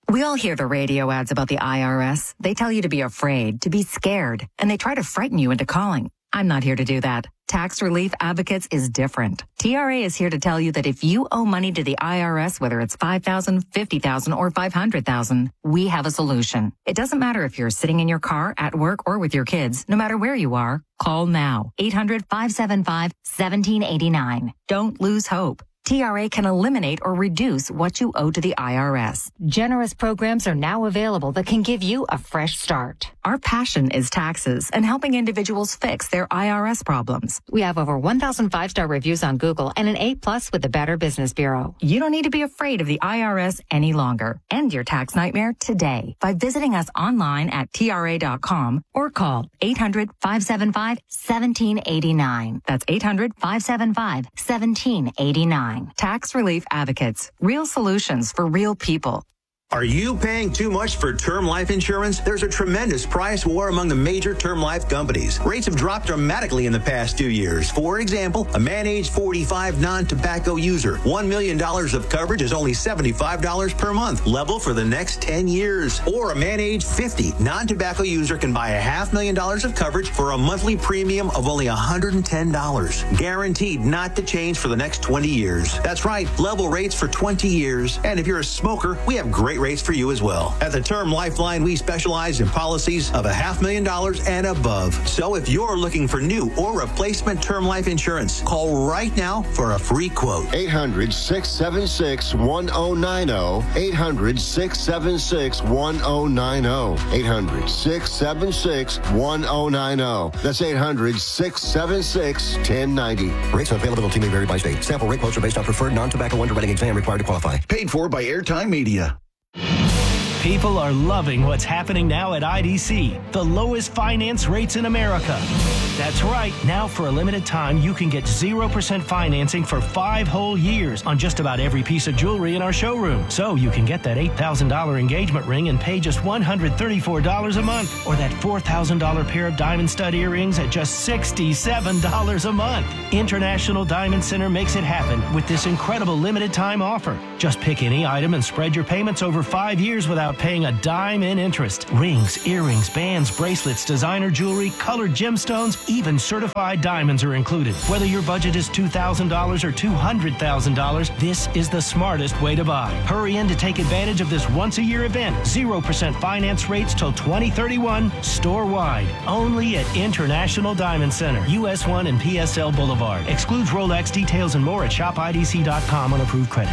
We all hear the radio ads about the IRS. They tell you to be afraid, to be scared, and they try to frighten you into calling. I'm not here to do that. Tax Relief Advocates is different. TRA is here to tell you that if you owe money to the IRS, whether it's $5,000, $50,000, or $500,000, we have a solution. It doesn't matter if you're sitting in your car, at work, or with your kids. No matter where you are, call now. 800-575-1789. Don't lose hope. TRA can eliminate or reduce what you owe to the IRS. Generous programs are now available that can give you a fresh start. Our passion is taxes and helping individuals fix their IRS problems. We have over 1,000 5-star reviews on Google and an A+ with the Better Business Bureau. You don't need to be afraid of the IRS any longer. End your tax nightmare today by visiting us online at TRA.com or call 800-575-1789. That's 800-575-1789. Tax Relief Advocates. Real solutions for real people. Are you paying too much for term life insurance? There's a tremendous price war among the major term life companies. Rates have dropped dramatically in the past 2 years. For example, a man age 45 non-tobacco user, $1 million of coverage is only $75 per month, level for the next 10 years. Or a man age 50 non-tobacco user can buy $500,000 of coverage for a monthly premium of only $110, guaranteed not to change for the next 20 years. That's right, level rates for 20 years. And if you're a smoker, we have great rates for you as well. At the Term Lifeline, we specialize in policies of $500,000 and above. So if you're looking for new or replacement term life insurance, call right now for a free quote. 800-676-1090. 800-676-1090. 800-676-1090. That's 800-676-1090. Rates and availability may vary by state. Sample rate quotes are based on preferred non-tobacco underwriting exam required to qualify. Paid for by Airtime Media. People are loving what's happening now at IDC, the lowest finance rates in America. That's right. Now, for a limited time, you can get 0% financing for 5 whole years on just about every piece of jewelry in our showroom. So you can get that $8,000 engagement ring and pay just $134 a month, or that $4,000 pair of diamond stud earrings at just $67 a month. International Diamond Center makes it happen with this incredible limited time offer. Just pick any item and spread your payments over 5 years without paying a dime in interest. Rings, earrings, bands, bracelets, designer jewelry, colored gemstones, even certified diamonds are included. Whether your budget is $2,000 or $200,000, this is the smartest way to buy. Hurry in to take advantage of this once-a-year event. 0% finance rates till 2031, store-wide. Only at International Diamond Center, US 1 and PSL Boulevard. Excludes Rolex. Details and more at shopidc.com on approved credit.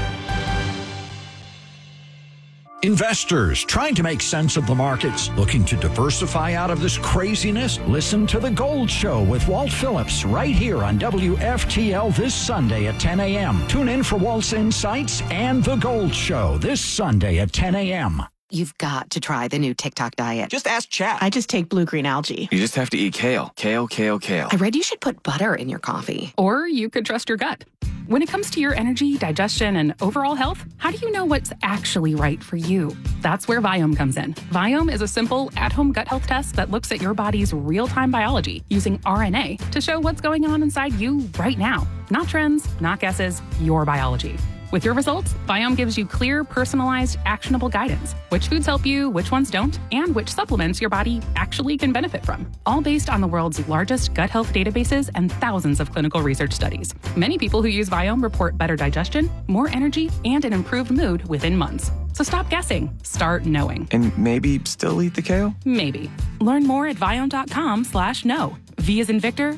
Investors trying to make sense of the markets, looking to diversify out of this craziness? Listen to The Gold Show with Walt Phillips right here on WFTL this Sunday at 10 a.m. Tune in for Walt's insights and The Gold Show this Sunday at 10 a.m. You've got to try the new TikTok diet. Just ask chat. I just take blue-green algae. You just have to eat kale. Kale, kale, kale. I read you should put butter in your coffee. Or you could trust your gut. When it comes to your energy, digestion, and overall health, how do you know what's actually right for you? That's where Viome comes in. Viome is a simple, at-home gut health test that looks at your body's real-time biology using RNA to show what's going on inside you right now. Not trends, not guesses, your biology. With your results, Viome gives you clear, personalized, actionable guidance. Which foods help you, which ones don't, and which supplements your body actually can benefit from. All based on the world's largest gut health databases and thousands of clinical research studies. Many people who use Viome report better digestion, more energy, and an improved mood within months. So stop guessing. Start knowing. And maybe still eat the kale? Maybe. Learn more at Viome.com/know. V as in Victor,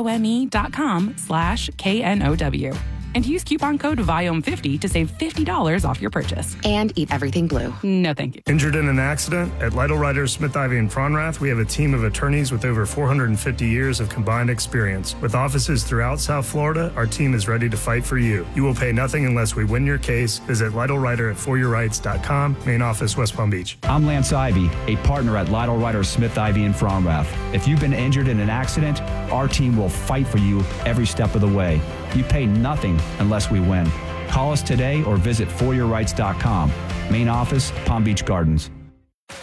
IOME.com/KNOW. And use coupon code VIOME50 to save $50 off your purchase. And eat everything blue. No, thank you. Injured in an accident? At Lytle Writers, Smith, Ivy, and Fronrath, we have a team of attorneys with over 450 years of combined experience. With offices throughout South Florida, our team is ready to fight for you. You will pay nothing unless we win your case. Visit Lytle Writer at foryourrights.com. Main office, West Palm Beach. I'm Lance Ivy, a partner at Lytle Writers, Smith, Ivy, and Fronrath. If you've been injured in an accident, our team will fight for you every step of the way. You pay nothing unless we win. Call us today or visit foryourrights.com. Main office, Palm Beach Gardens.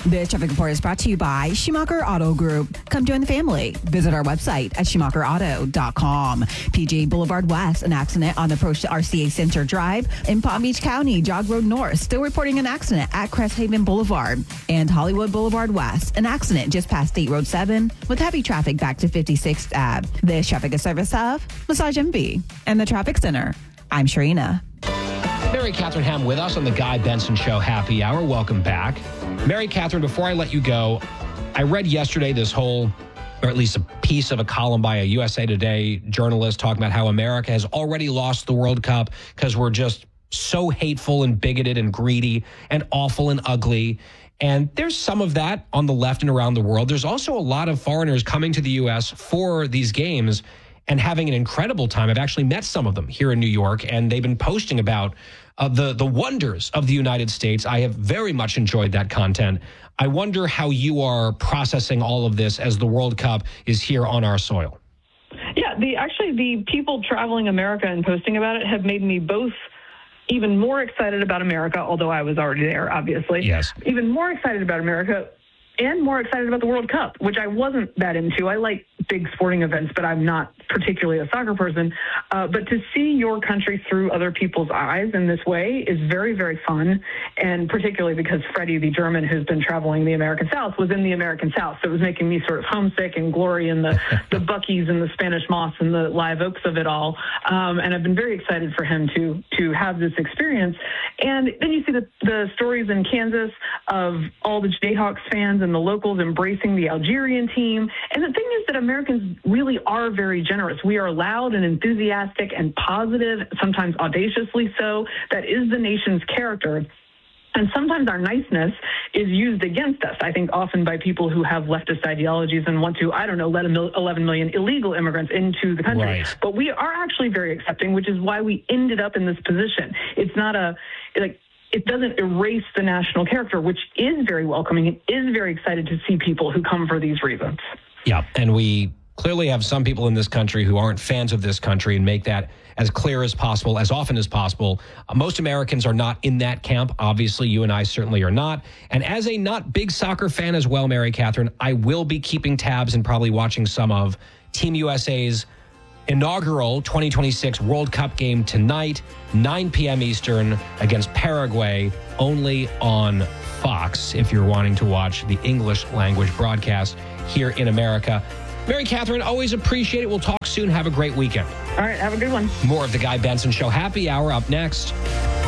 This traffic report is brought to you by Schumacher Auto Group. Come join the family. Visit our website at SchumacherAuto.com. PGA Boulevard West, an accident on the approach to RCA Center Drive. In Palm Beach County, Jog Road North, still reporting an accident at Cresthaven Boulevard. And Hollywood Boulevard West, an accident just past State Road 7 with heavy traffic back to 56th Ave. This traffic is service of Massage MV and the Traffic Center. I'm Sharina. Mary Catherine Ham with us on the Guy Benson Show Happy Hour. Welcome back. Mary Catherine, before I let you go, I read yesterday this whole, or at least a piece of a column by a USA Today journalist talking about how America has already lost the World Cup because we're just so hateful and bigoted and greedy and awful and ugly. And there's some of that on the left and around the world. There's also a lot of foreigners coming to the U.S. for these games and having an incredible time. I've actually met some of them here in New York, and they've been posting about the wonders of the United States. I have very much enjoyed that content. I wonder how you are processing all of this as the World Cup is here on our soil. Yeah, the people traveling America and posting about it have made me both even more excited about America, although I was already there, obviously. Yes. Even more excited about America and more excited about the World Cup, which I wasn't that into. I like big sporting events, but I'm not particularly a soccer person. But to see your country through other people's eyes in this way is very, very fun. And particularly because Freddie, the German who's been traveling the American South, was in the American South. So it was making me sort of homesick and glory in the Buc-ee's and the Spanish Moss and the live oaks of it all. And I've been very excited for him to have this experience. And then you see the stories in Kansas of all the Jayhawks fans and the locals embracing the Algerian team. And the thing is that Americans really are very generous. We are loud and enthusiastic and positive, sometimes audaciously so. That is the nation's character. And sometimes our niceness is used against us, I think often by people who have leftist ideologies and want to, let 11 million illegal immigrants into the country. Right. But we are actually very accepting, which is why we ended up in this position. It's not it doesn't erase the national character, which is very welcoming. It is very excited to see people who come for these reasons. Yeah, and we clearly have some people in this country who aren't fans of this country and make that as clear as possible, as often as possible. Most Americans are not in that camp. Obviously, you and I certainly are not. And as a not big soccer fan as well, Mary Catherine, I will be keeping tabs and probably watching some of Team USA's inaugural 2026 World Cup game tonight, 9 p.m. Eastern against Paraguay, only on Fox, if you're wanting to watch the English language broadcast here in America. Mary Catherine, always appreciate it. We'll talk soon. Have a great weekend. All right, have a good one. More of the Guy Benson Show Happy Hour up next.